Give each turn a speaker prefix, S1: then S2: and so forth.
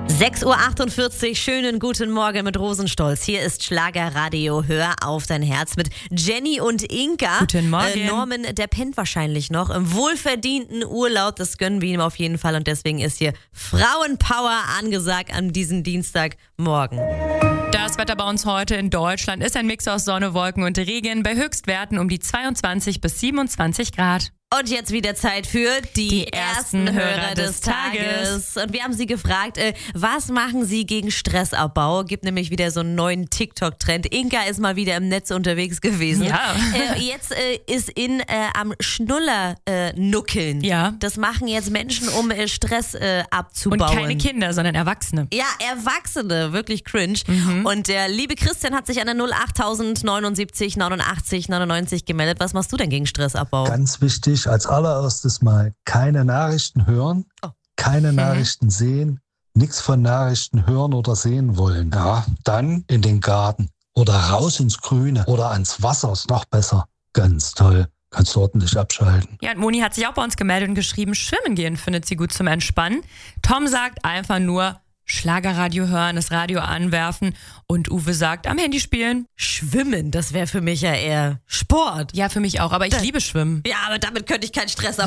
S1: 6:48 Uhr, schönen guten Morgen mit Rosenstolz. Hier ist Schlagerradio, hör auf dein Herz mit Jenny und Inka.
S2: Guten Morgen.
S1: Norman, der pennt wahrscheinlich noch im wohlverdienten Urlaub, das gönnen wir ihm auf jeden Fall und deswegen ist hier Frauenpower angesagt an diesem Dienstagmorgen.
S2: Das Wetter bei uns heute in Deutschland ist ein Mix aus Sonne, Wolken und Regen bei Höchstwerten um die 22 bis 27 Grad.
S1: Und jetzt wieder Zeit für die ersten Hörer des Tages. Und wir haben sie gefragt, was machen sie gegen Stressabbau? Gibt nämlich wieder so einen neuen TikTok-Trend. Inka ist mal wieder im Netz unterwegs gewesen.
S2: Ja.
S1: Jetzt ist am Schnuller nuckeln.
S2: Ja.
S1: Das machen jetzt Menschen, um Stress abzubauen.
S2: Und keine Kinder, sondern Erwachsene.
S1: Ja, Erwachsene, wirklich cringe. Und der liebe Christian hat sich an der 08079 89 99 gemeldet. Was machst du denn gegen Stressabbau?
S3: Ganz wichtig, als allererstes mal keine Nachrichten hören, keine Nachrichten sehen, nichts von Nachrichten hören oder sehen wollen. Ja, dann in den Garten oder raus ins Grüne oder ans Wasser, ist noch besser. Ganz toll. Kannst du ordentlich abschalten.
S2: Ja, und Moni hat sich auch bei uns gemeldet und geschrieben, schwimmen gehen findet sie gut zum Entspannen. Tom sagt einfach nur Schlagerradio hören, das Radio anwerfen und Uwe sagt am Handy spielen.
S1: Schwimmen, das wäre für mich ja eher Sport.
S2: Ja, für mich auch, aber ich liebe Schwimmen.
S1: Ja, aber damit könnte ich keinen Stress